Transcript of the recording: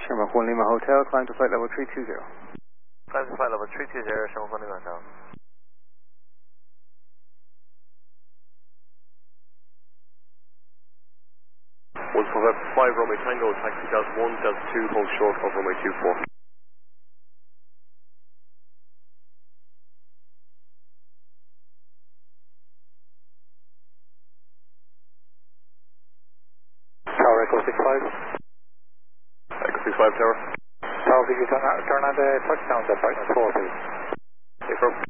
Shamrock 1 Lima Hotel, climb to flight level 320. Climb to flight level 320, Shamrock 1 Lima Hotel. One for 5 runway Tango, taxi Delta 1, Delta 2, hold short of runway 24. Tower Echo 65. Echo 65 Tower. Tower, could you turn on the touchdown at brightness 4, please? Affirm.